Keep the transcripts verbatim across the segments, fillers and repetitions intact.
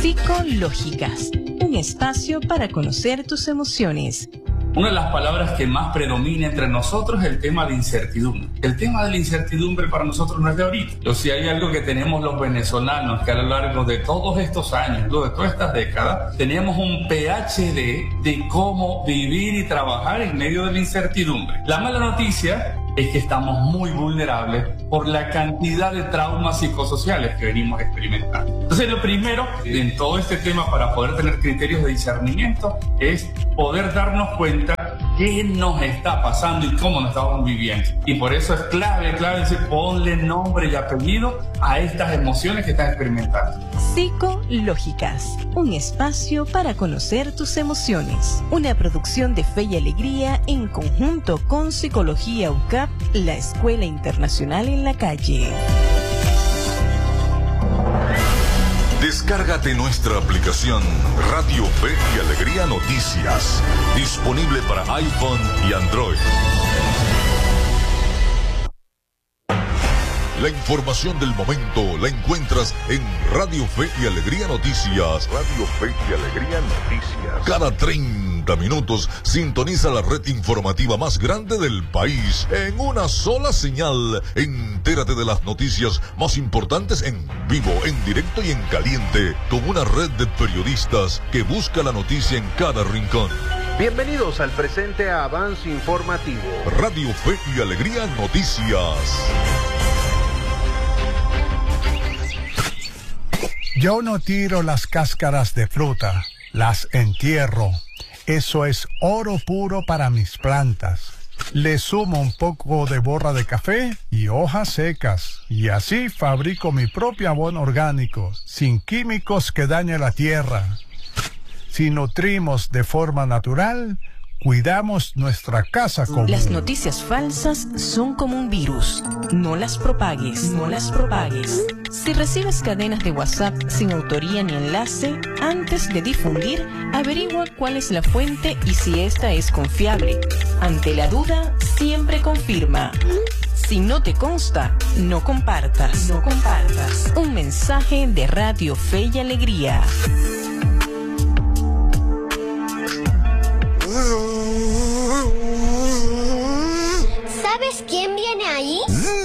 Psicológicas, un espacio para conocer tus emociones. Una de las palabras que más predomina entre nosotros es el tema de incertidumbre. El tema de la incertidumbre para nosotros no es de ahorita. O si hay algo que tenemos los venezolanos, que a lo largo de todos estos años, de todas estas décadas, tenemos un P H D de cómo vivir y trabajar en medio de la incertidumbre. La mala noticia es que estamos muy vulnerables por la cantidad de traumas psicosociales que venimos experimentando. Entonces, lo primero en todo este tema para poder tener criterios de discernimiento es poder darnos cuenta qué nos está pasando y cómo nos estamos viviendo. Y por eso es clave, clave decir, ponle nombre y apellido a estas emociones que estás experimentando. Psicológicas, un espacio para conocer tus emociones. Una producción de Fe y Alegría en conjunto con Psicología U C A P, la Escuela Internacional en la Calle. Descárgate nuestra aplicación Radio Fe y Alegría Noticias, disponible para iPhone y Android. La información del momento la encuentras en Radio Fe y Alegría Noticias. Radio Fe y Alegría Noticias. Cada treinta minutos sintoniza la red informativa más grande del país en una sola señal. Entérate de las noticias más importantes en vivo, en directo y en caliente, con una red de periodistas que busca la noticia en cada rincón. Bienvenidos al presente avance informativo. Radio Fe y Alegría Noticias. Yo no tiro las cáscaras de fruta, las entierro. Eso es oro puro para mis plantas. Le sumo un poco de borra de café y hojas secas. Y así fabrico mi propio abono orgánico, sin químicos que dañen la tierra. Si nutrimos de forma natural, cuidamos nuestra casa común. Las noticias falsas son como un virus. No las propagues, no las propagues. Si recibes cadenas de WhatsApp sin autoría ni enlace, antes de difundir, averigua cuál es la fuente y si esta es confiable. Ante la duda, siempre confirma. Si no te consta, no compartas. No compartas. Un mensaje de Radio Fe y Alegría. ¿Sabes quién viene ahí?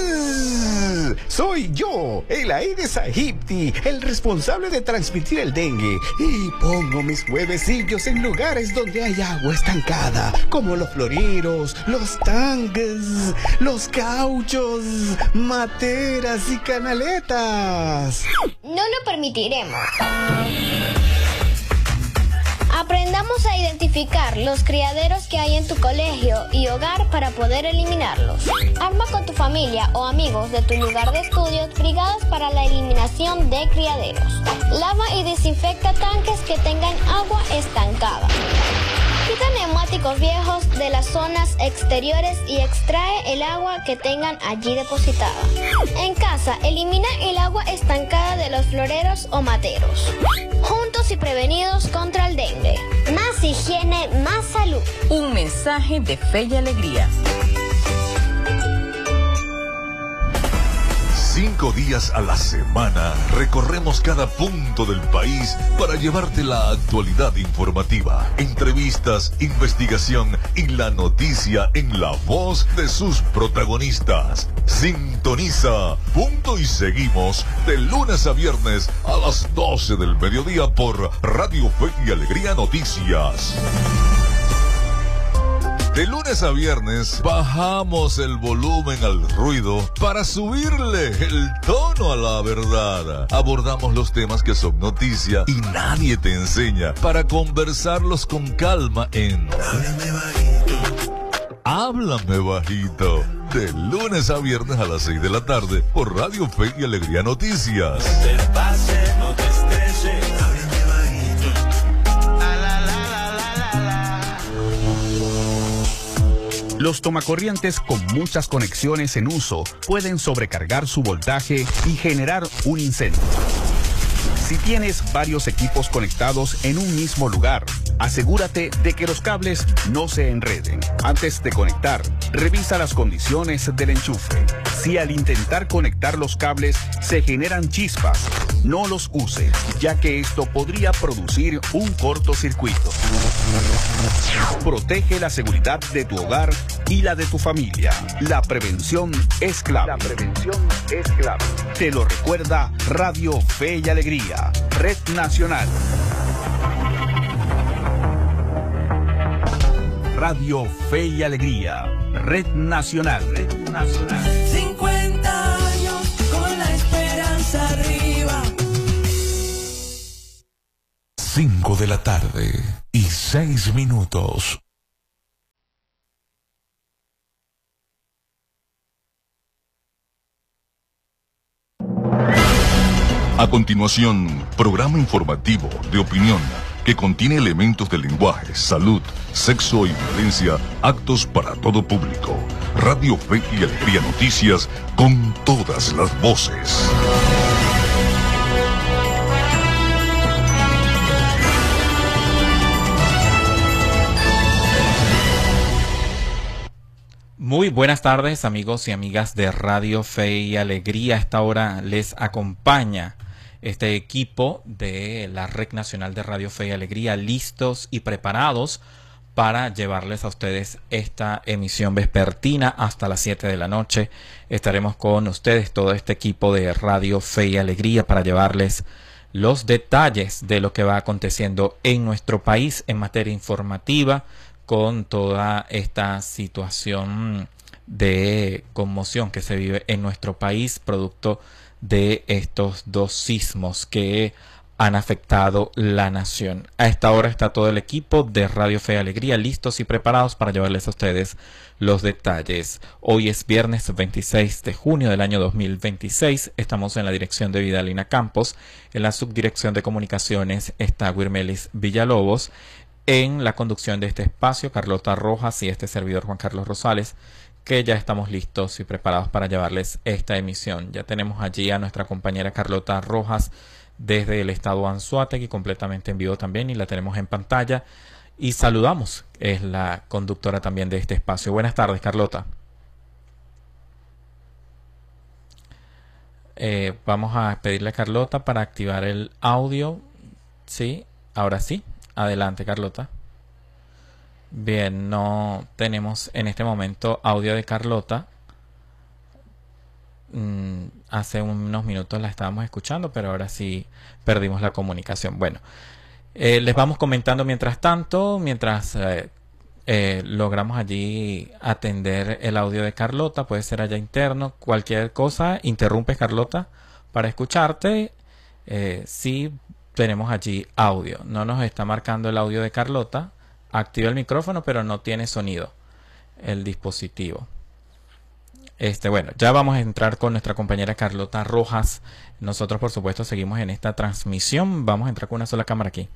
Soy yo, el Aedes aegypti, el responsable de transmitir el dengue. Y pongo mis huevecillos en lugares donde hay agua estancada, como los floreros, los tanques, los cauchos, materas y canaletas. No lo permitiremos. Aprendamos a identificar los criaderos que hay en tu colegio y hogar para poder eliminarlos. Arma con tu familia o amigos de tu lugar de estudios brigadas para la eliminación de criaderos. Lava y desinfecta tanques que tengan agua estancada. Quita neumáticos viejos de las zonas exteriores y extrae el agua que tengan allí depositada. En casa, elimina el agua estancada de los floreros o materos. Juntos y prevenidos contra el dengue. Más higiene, más salud. Un mensaje de Fe y Alegría. Cinco días a la semana recorremos cada punto del país para llevarte la actualidad informativa, entrevistas, investigación y la noticia en la voz de sus protagonistas. Sintoniza Punto y Seguimos de lunes a viernes a las doce del mediodía por Radio Fe y Alegría Noticias. De lunes a viernes bajamos el volumen al ruido para subirle el tono a la verdad. Abordamos los temas que son noticia y nadie te enseña para conversarlos con calma en Háblame Bajito. Háblame Bajito. De lunes a viernes a las seis de la tarde por Radio Fe y Alegría Noticias. No te pases, no te estreses. Los tomacorrientes con muchas conexiones en uso pueden sobrecargar su voltaje y generar un incendio. Si tienes varios equipos conectados en un mismo lugar, asegúrate de que los cables no se enreden. Antes de conectar, revisa las condiciones del enchufe. Si al intentar conectar los cables se generan chispas, no los uses, ya que esto podría producir un cortocircuito. Protege la seguridad de tu hogar y la de tu familia. La prevención es clave. La prevención es clave. Te lo recuerda Radio Fe y Alegría, Red Nacional. Radio Fe y Alegría, Red Nacional. Red Nacional. cincuenta años con la esperanza arriba. cinco de la tarde y seis minutos. A continuación, programa informativo de opinión que contiene elementos de lenguaje, salud, sexo y violencia, actos para todo público. Radio Fe y Alegría Noticias con todas las voces. Muy buenas tardes, amigos y amigas de Radio Fe y Alegría. A esta hora les acompaña este equipo de la Red Nacional de Radio Fe y Alegría, listos y preparados para llevarles a ustedes esta emisión vespertina hasta las siete de la noche. Estaremos con ustedes, todo este equipo de Radio Fe y Alegría, para llevarles los detalles de lo que va aconteciendo en nuestro país en materia informativa, con toda esta situación de conmoción que se vive en nuestro país, producto de estos dos sismos que han afectado la nación. A esta hora está todo el equipo de Radio Fe y Alegría listos y preparados para llevarles a ustedes los detalles. Hoy es viernes veintiséis de junio del año dos mil veintiséis. Estamos en la dirección de Vidalina Campos. En la subdirección de comunicaciones está Wirmelis Villalobos. En la conducción de este espacio, Carlota Rojas y este servidor Juan Carlos Rosales, que ya estamos listos y preparados para llevarles esta emisión. Ya tenemos allí a nuestra compañera Carlota Rojas desde el estado Anzoátegui, completamente en vivo también, y la tenemos en pantalla. Y saludamos, es la conductora también de este espacio. Buenas tardes, Carlota. Eh, vamos a pedirle a Carlota para activar el audio. Sí, ahora sí. Adelante, Carlota. Bien, no tenemos en este momento audio de Carlota. Mm, hace unos minutos la estábamos escuchando, pero ahora sí perdimos la comunicación. Bueno, eh, les vamos comentando mientras tanto, mientras eh, eh, logramos allí atender el audio de Carlota. Puede ser allá interno, cualquier cosa. Interrumpe, Carlota, para escucharte. Eh, sí, tenemos allí audio. No nos está marcando el audio de Carlota. Activa el micrófono, pero no tiene sonido el dispositivo. Este, bueno, ya vamos a entrar con nuestra compañera Carlota Rojas. Nosotros, por supuesto, seguimos en esta transmisión. Vamos a entrar con una sola cámara aquí.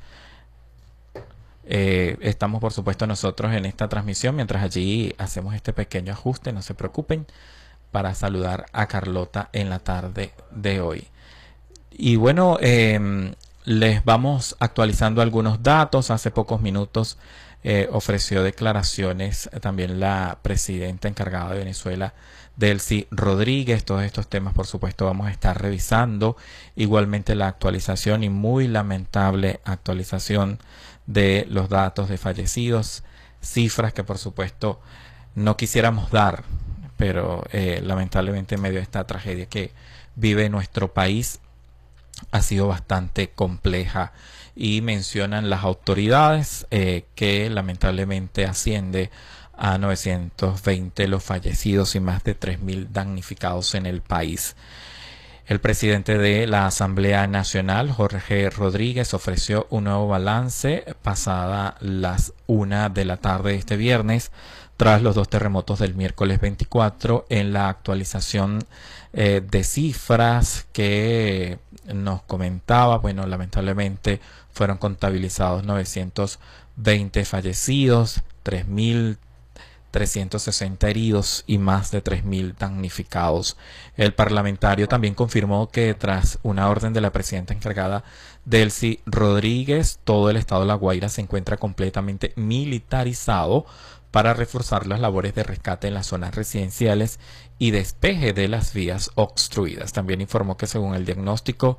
Eh, estamos, por supuesto, nosotros en esta transmisión, mientras allí hacemos este pequeño ajuste, no se preocupen, para saludar a Carlota en la tarde de hoy. Y bueno, eh, les vamos actualizando algunos datos. Hace pocos minutos eh, ofreció declaraciones eh, también la presidenta encargada de Venezuela, Delcy Rodríguez. Todos estos temas, por supuesto, vamos a estar revisando. Igualmente la actualización y muy lamentable actualización de los datos de fallecidos, cifras que por supuesto no quisiéramos dar, pero eh, lamentablemente en medio de esta tragedia que vive nuestro país ha sido bastante compleja, y mencionan las autoridades eh, que lamentablemente asciende a novecientos veinte los fallecidos y más de tres mil damnificados en el país. El presidente de la Asamblea Nacional, Jorge Rodríguez, ofreció un nuevo balance pasada las una de la tarde de este viernes, tras los dos terremotos del miércoles veinticuatro, en la actualización eh, de cifras que nos comentaba. Bueno, lamentablemente fueron contabilizados novecientos veinte fallecidos, tres mil trescientos sesenta heridos y más de tres mil damnificados. El parlamentario también confirmó que tras una orden de la presidenta encargada Delcy Rodríguez, todo el estado de La Guaira se encuentra completamente militarizado para reforzar las labores de rescate en las zonas residenciales y despeje de las vías obstruidas. También informó que según el diagnóstico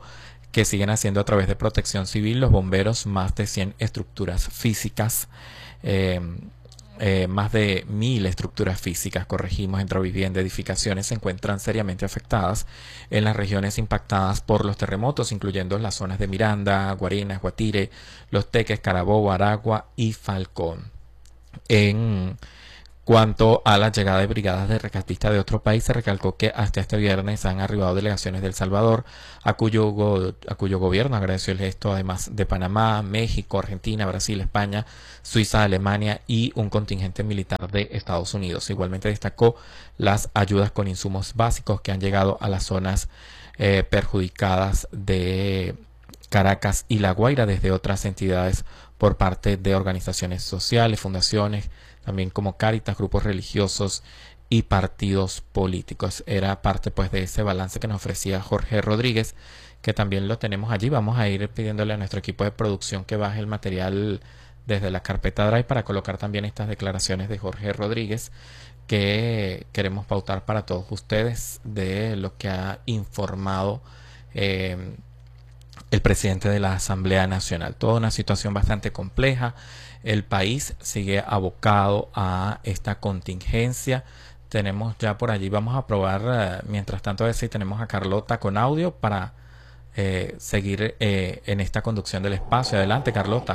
que siguen haciendo a través de Protección Civil, los bomberos, más de cien estructuras físicas, eh, eh, más de mil estructuras físicas, corregimos, entre vivienda y edificaciones, se encuentran seriamente afectadas en las regiones impactadas por los terremotos, incluyendo las zonas de Miranda, Guarenas, Guatire, Los Teques, Carabobo, Aragua y Falcón. En cuanto a la llegada de brigadas de rescatistas de otro país, se recalcó que hasta este viernes han arribado delegaciones de El Salvador, a cuyo, go a cuyo gobierno agradeció el gesto, además de Panamá, México, Argentina, Brasil, España, Suiza, Alemania y un contingente militar de Estados Unidos. Igualmente destacó las ayudas con insumos básicos que han llegado a las zonas eh, perjudicadas de Caracas y La Guaira desde otras entidades por parte de organizaciones sociales, fundaciones, también como Cáritas, grupos religiosos y partidos políticos. Era parte pues de ese balance que nos ofrecía Jorge Rodríguez, que también lo tenemos allí. Vamos a ir pidiéndole a nuestro equipo de producción que baje el material desde la carpeta Drive para colocar también estas declaraciones de Jorge Rodríguez que queremos pautar para todos ustedes de lo que ha informado eh, el presidente de la Asamblea Nacional. Toda una situación bastante compleja. El país sigue abocado a esta contingencia. Tenemos ya por allí, vamos a probar, uh, mientras tanto, a ver si tenemos a Carlota con audio para eh, seguir eh, en esta conducción del espacio. Adelante, Carlota.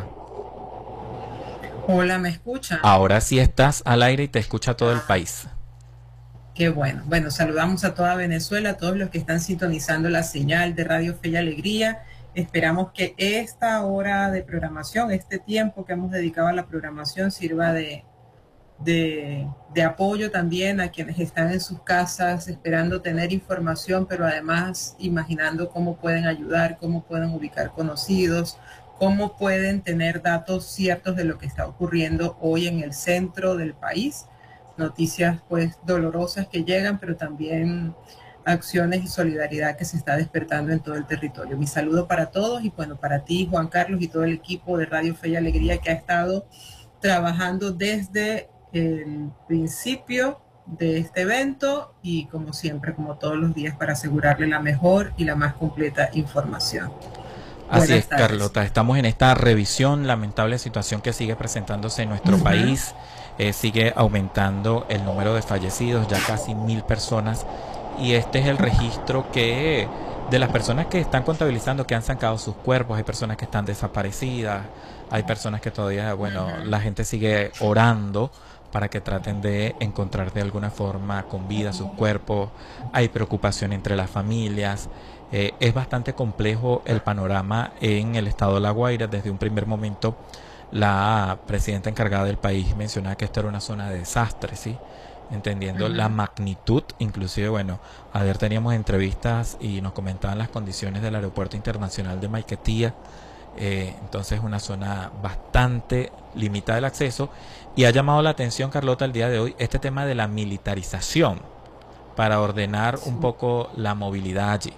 Hola, ¿me escuchan? Ahora sí estás al aire y te escucha todo el país. Qué bueno. Bueno, saludamos a toda Venezuela, a todos los que están sintonizando la señal de Radio Fe y Alegría. Esperamos que esta hora de programación, este tiempo que hemos dedicado a la programación, sirva de, de, de apoyo también a quienes están en sus casas esperando tener información, pero además imaginando cómo pueden ayudar, cómo pueden ubicar conocidos, cómo pueden tener datos ciertos de lo que está ocurriendo hoy en el centro del país. Noticias pues dolorosas que llegan, pero también acciones y solidaridad que se está despertando en todo el territorio. Mi saludo para todos y bueno, para ti, Juan Carlos, y todo el equipo de Radio Fe y Alegría que ha estado trabajando desde el principio de este evento y como siempre, como todos los días, para asegurarle la mejor y la más completa información. Así es, Carlota, estamos en esta revisión, lamentable situación que sigue presentándose en nuestro uh-huh. país. Eh, sigue aumentando el número de fallecidos, ya casi mil personas. Y este es el registro que de las personas que están contabilizando que han sacado sus cuerpos. Hay personas que están desaparecidas, hay personas que todavía, bueno, uh-huh. la gente sigue orando para que traten de encontrar de alguna forma con vida sus cuerpos. Hay preocupación entre las familias. Eh, es bastante complejo el panorama en el estado de La Guaira. Desde un primer momento la presidenta encargada del país mencionaba que esta era una zona de desastre, ¿sí? Entendiendo uh-huh. la magnitud. Inclusive, bueno, ayer teníamos entrevistas y nos comentaban las condiciones del aeropuerto internacional de Maiquetía. Eh, entonces una zona bastante limitada el acceso, y ha llamado la atención, Carlota, el día de hoy este tema de la militarización para ordenar sí. un poco la movilidad allí.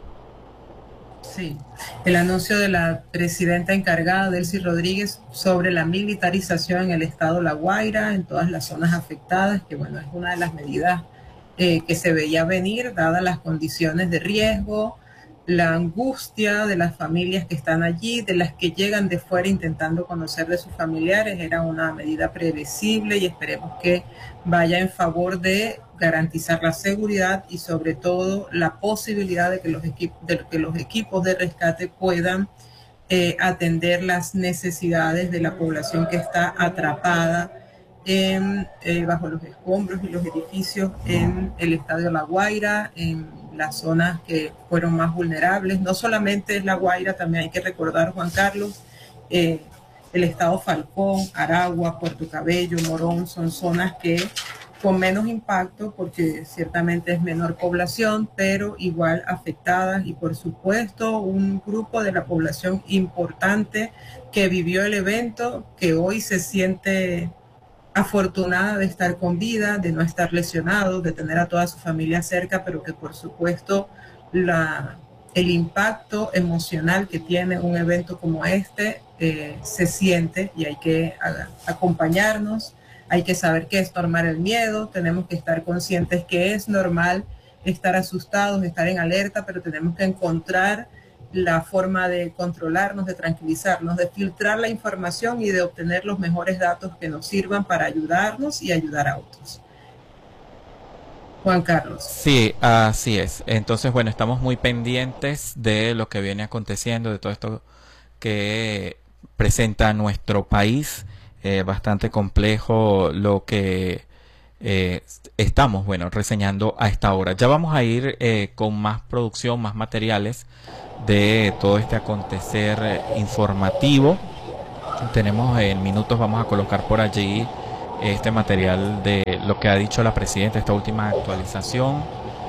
Sí, el anuncio de la presidenta encargada, Delcy Rodríguez, sobre la militarización en el estado La Guaira, en todas las zonas afectadas, que bueno, es una de las medidas eh, que se veía venir, dadas las condiciones de riesgo, la angustia de las familias que están allí, de las que llegan de fuera intentando conocer de sus familiares. Era una medida previsible y esperemos que vaya en favor de garantizar la seguridad y sobre todo la posibilidad de que los equipos de, que los equipos de rescate puedan eh, atender las necesidades de la población que está atrapada en, eh, bajo los escombros y los edificios en el estadio La Guaira, en las zonas que fueron más vulnerables. No solamente es La Guaira, también hay que recordar, Juan Carlos, eh, el estado Falcón, Aragua, Puerto Cabello, Morón, son zonas que con menos impacto, porque ciertamente es menor población, pero igual afectadas, y por supuesto un grupo de la población importante que vivió el evento, que hoy se siente afortunada de estar con vida, de no estar lesionado, de tener a toda su familia cerca, pero que por supuesto la, el impacto emocional que tiene un evento como este eh, se siente, y hay que a, acompañarnos. Hay que saber qué es tomar el miedo, tenemos que estar conscientes que es normal estar asustados, estar en alerta, pero tenemos que encontrar la forma de controlarnos, de tranquilizarnos, de filtrar la información y de obtener los mejores datos que nos sirvan para ayudarnos y ayudar a otros. Juan Carlos. Sí, así es. Entonces, bueno, estamos muy pendientes de lo que viene aconteciendo, de todo esto que presenta nuestro país. Eh, bastante complejo lo que eh, estamos, bueno, reseñando a esta hora. Ya vamos a ir eh, con más producción, más materiales de todo este acontecer eh, informativo. Tenemos en minutos, vamos a colocar por allí este material de lo que ha dicho la presidenta, esta última actualización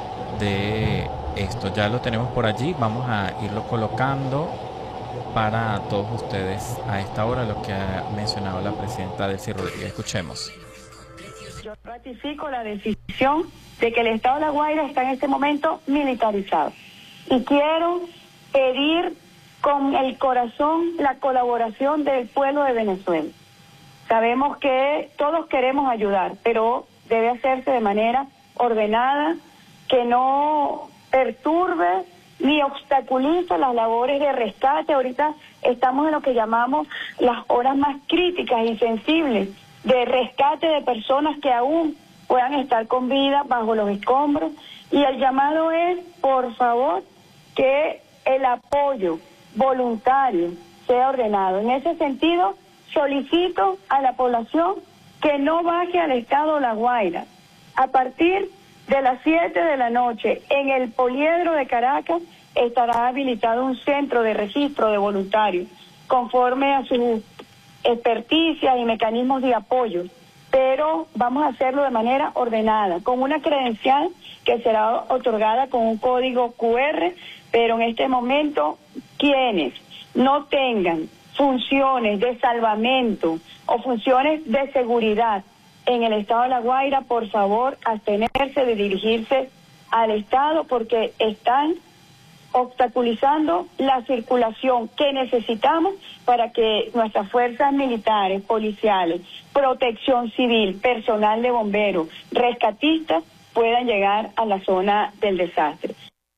de esto. Ya lo tenemos por allí, vamos a irlo colocando para todos ustedes a esta hora, lo que ha mencionado la presidenta Delcy Rodríguez. Escuchemos. Yo ratifico la decisión de que el Estado de La Guaira está en este momento militarizado. Y quiero pedir con el corazón la colaboración del pueblo de Venezuela. Sabemos que todos queremos ayudar, pero debe hacerse de manera ordenada, que no perturbe ni obstaculiza las labores de rescate. Ahorita estamos en lo que llamamos las horas más críticas y sensibles de rescate de personas que aún puedan estar con vida bajo los escombros, y el llamado es, por favor, que el apoyo voluntario sea ordenado. En ese sentido, solicito a la población que no baje al estado La Guaira. A partir de las siete de la noche, en el Poliedro de Caracas, estará habilitado un centro de registro de voluntarios, conforme a sus experticias y mecanismos de apoyo, pero vamos a hacerlo de manera ordenada, con una credencial que será otorgada con un código cu erre, pero en este momento, quienes no tengan funciones de salvamento o funciones de seguridad en el estado de La Guaira, por favor, abstenerse de dirigirse al estado, porque están obstaculizando la circulación que necesitamos para que nuestras fuerzas militares, policiales, protección civil, personal de bomberos, rescatistas puedan llegar a la zona del desastre.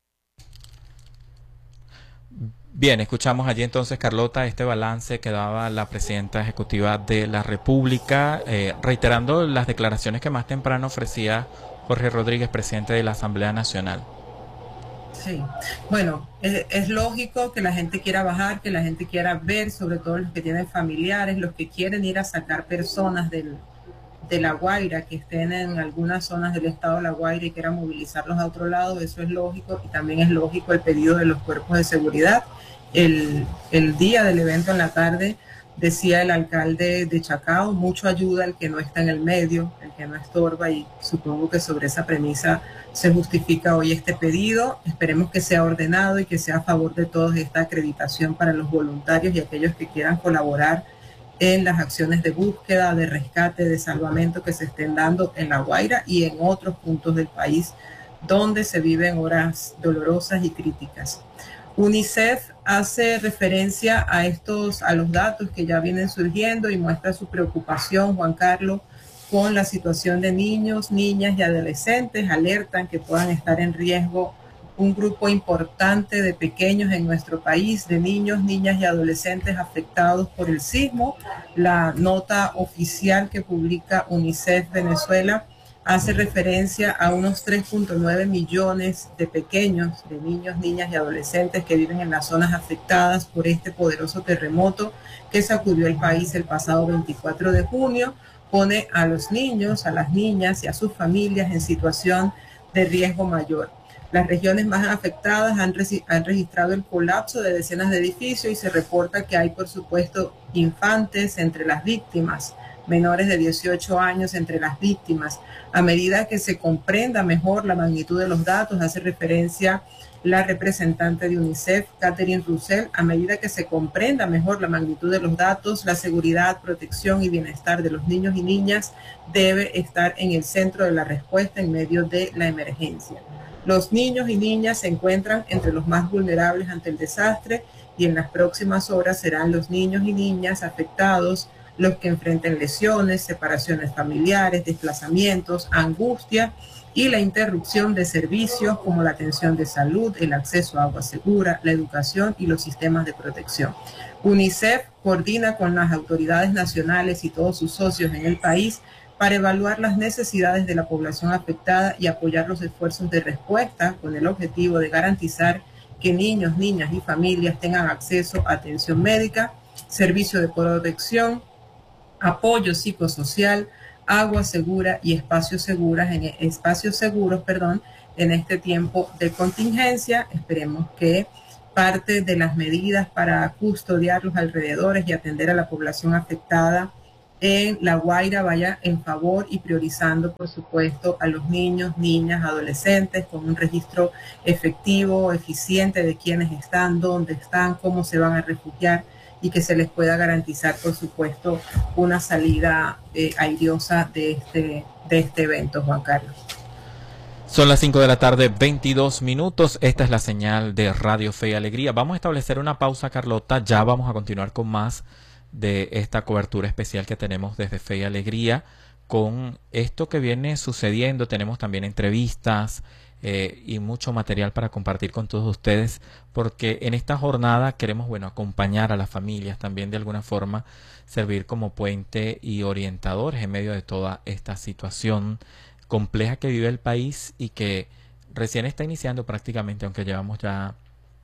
Bien, escuchamos allí entonces, Carlota, este balance que daba la presidenta ejecutiva de la República, eh, reiterando las declaraciones que más temprano ofrecía Jorge Rodríguez, presidente de la Asamblea Nacional. Sí, bueno, es, es lógico que la gente quiera bajar, que la gente quiera ver, sobre todo los que tienen familiares, los que quieren ir a sacar personas del, de La Guaira, que estén en algunas zonas del estado de La Guaira y quieran movilizarlos a otro lado. Eso es lógico, y también es lógico el pedido de los cuerpos de seguridad. El, el día del evento en la tarde, decía el alcalde de Chacao, mucho ayuda el que no está en el medio, el que no estorba, y supongo que sobre esa premisa se justifica hoy este pedido. Esperemos que sea ordenado y que sea a favor de todos esta acreditación para los voluntarios y aquellos que quieran colaborar en las acciones de búsqueda, de rescate, de salvamento que se estén dando en La Guaira y en otros puntos del país donde se viven horas dolorosas y críticas. UNICEF hace referencia a estos, a los datos que ya vienen surgiendo y muestra su preocupación, Juan Carlos, con la situación de niños, niñas y adolescentes. Alertan que puedan estar en riesgo un grupo importante de pequeños en nuestro país, de niños, niñas y adolescentes afectados por el sismo. La nota oficial que publica UNICEF Venezuela hace referencia a unos tres punto nueve millones de pequeños, de niños, niñas y adolescentes que viven en las zonas afectadas por este poderoso terremoto que sacudió el país el pasado veinticuatro de junio. Pone a los niños, a las niñas y a sus familias en situación de riesgo mayor. Las regiones más afectadas han, han registrado el colapso de decenas de edificios y se reporta que hay, por supuesto, infantes entre las víctimas, menores de dieciocho años entre las víctimas. A medida que se comprenda mejor la magnitud de los datos, hace referencia la representante de UNICEF, Catherine Russell, a medida que se comprenda mejor la magnitud de los datos, la seguridad, protección y bienestar de los niños y niñas debe estar en el centro de la respuesta en medio de la emergencia. Los niños y niñas se encuentran entre los más vulnerables ante el desastre y en las próximas horas serán los niños y niñas afectados los que enfrenten lesiones, separaciones familiares, desplazamientos, angustia y la interrupción de servicios como la atención de salud, el acceso a agua segura, la educación y los sistemas de protección. UNICEF coordina con las autoridades nacionales y todos sus socios en el país para evaluar las necesidades de la población afectada y apoyar los esfuerzos de respuesta con el objetivo de garantizar que niños, niñas y familias tengan acceso a atención médica, servicio de protección, apoyo psicosocial, agua segura y espacios seguros en espacios seguros, perdón, en este tiempo de contingencia. Esperemos que parte de las medidas para custodiar los alrededores y atender a la población afectada en La Guaira vaya en favor y priorizando, por supuesto, a los niños, niñas, adolescentes, con un registro efectivo, eficiente de quiénes están, dónde están, cómo se van a refugiar, y que se les pueda garantizar, por supuesto, una salida eh, airiosa de este, de este evento, Juan Carlos. Son las cinco de la tarde, veintidós minutos. Esta es la señal de Radio Fe y Alegría. Vamos a establecer una pausa, Carlota. Ya vamos a continuar con más de esta cobertura especial que tenemos desde Fe y Alegría con esto que viene sucediendo. Tenemos también entrevistas eh, y mucho material para compartir con todos ustedes, porque en esta jornada queremos, bueno, acompañar a las familias, también de alguna forma servir como puente y orientadores en medio de toda esta situación compleja que vive el país y que recién está iniciando prácticamente, aunque llevamos ya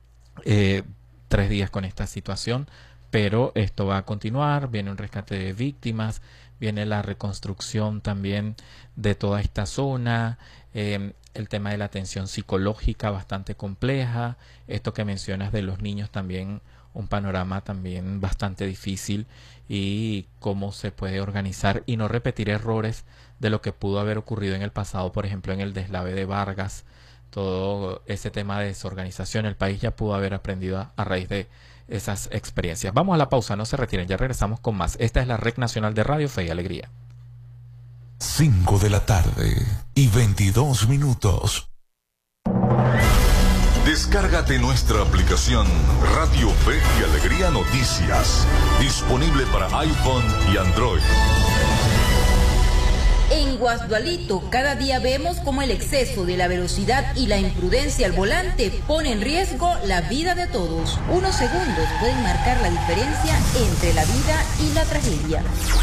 eh, tres días con esta situación. Pero esto va a continuar, viene un rescate de víctimas, viene la reconstrucción también de toda esta zona, eh, el tema de la atención psicológica bastante compleja, esto que mencionas de los niños también, un panorama también bastante difícil, y cómo se puede organizar y no repetir errores de lo que pudo haber ocurrido en el pasado, por ejemplo en el deslave de Vargas, todo ese tema de desorganización. El país ya pudo haber aprendido a, a raíz de esas experiencias. Vamos a la pausa, no se retiren, ya regresamos con más. Esta es la Red Nacional de Radio Fe y Alegría. cinco de la tarde y veintidós minutos. Descárgate nuestra aplicación Radio Fe y Alegría Noticias, disponible para iPhone y Android. En Guasdualito, cada día vemos cómo el exceso de la velocidad y la imprudencia al volante pone en riesgo la vida de todos. Unos segundos pueden marcar la diferencia entre la vida y la tragedia.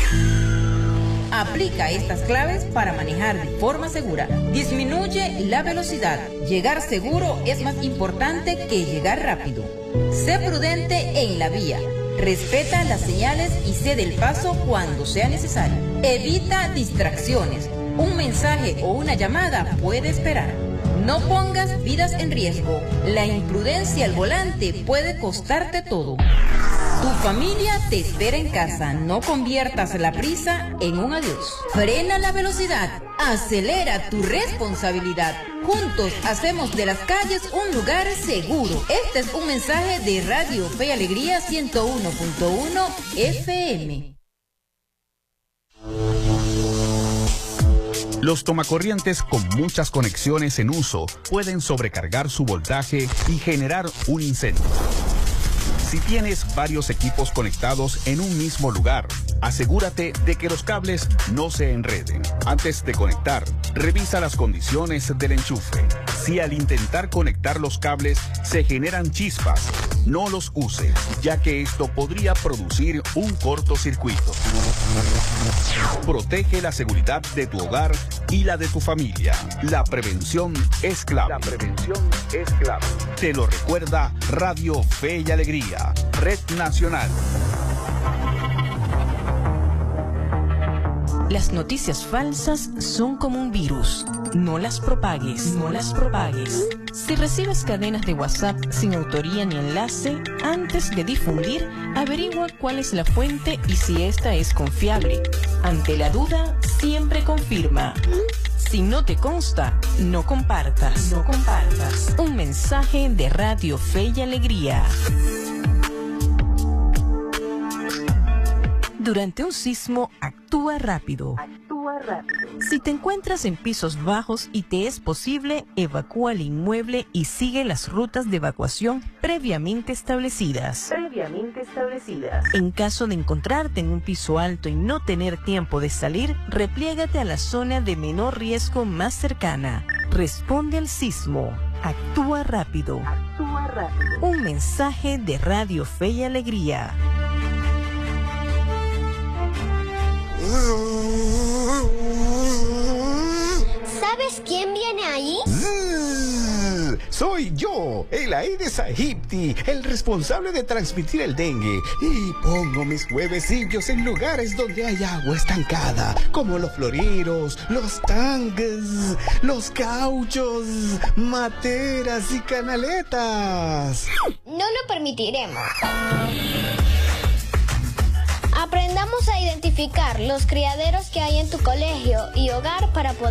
Aplica estas claves para manejar de forma segura. Disminuye la velocidad. Llegar seguro es más importante que llegar rápido. Sé prudente en la vía. Respeta las señales y cede el paso cuando sea necesario. Evita distracciones. Un mensaje o una llamada puede esperar. No pongas vidas en riesgo. La imprudencia al volante puede costarte todo. Tu familia te espera en casa. No conviertas la prisa en un adiós. Frena la velocidad. Acelera tu responsabilidad. Juntos hacemos de las calles un lugar seguro. Este es un mensaje de Radio Fe y Alegría ciento uno punto uno F M. Los tomacorrientes con muchas conexiones en uso pueden sobrecargar su voltaje y generar un incendio. Si tienes varios equipos conectados en un mismo lugar, asegúrate de que los cables no se enreden. Antes de conectar, revisa las condiciones del enchufe. Si al intentar conectar los cables se generan chispas, no los uses, ya que esto podría producir un cortocircuito. Protege la seguridad de tu hogar y la de tu familia. La prevención es clave. La prevención es clave. Te lo recuerda Radio Fe y Alegría, Red Nacional. Las noticias falsas son como un virus. No las propagues, no las propagues. Si recibes cadenas de WhatsApp sin autoría ni enlace, antes de difundir, averigua cuál es la fuente y si esta es confiable. Ante la duda, siempre confirma. Si no te consta, no compartas. No compartas. Un mensaje de Radio Fe y Alegría. Durante un sismo, actúa rápido. Actúa Actúa rápido. Si te encuentras en pisos bajos y te es posible, evacúa el inmueble y sigue las rutas de evacuación previamente establecidas. Previamente establecidas. En caso de encontrarte en un piso alto y no tener tiempo de salir, repliégate a la zona de menor riesgo más cercana. Responde al sismo. Actúa rápido. Actúa rápido. Un mensaje de Radio Fe y Alegría. ¿Sabes quién viene ahí? Soy yo, el Aedes aegypti, el responsable de transmitir el dengue. Y pongo mis huevecillos en lugares donde hay agua estancada, como los floreros, los tanques, los cauchos, materas y canaletas. No lo permitiremos. Aprendamos a identificar los criaderos que hay en tu colegio y hogar para poder